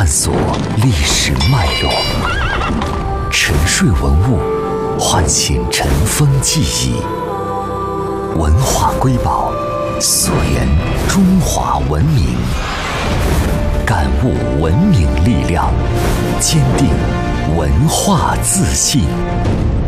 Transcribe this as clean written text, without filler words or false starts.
探索历史脉络，沉睡文物，唤醒尘封记忆。文化瑰宝，溯源中华文明，感悟文明力量，坚定文化自信。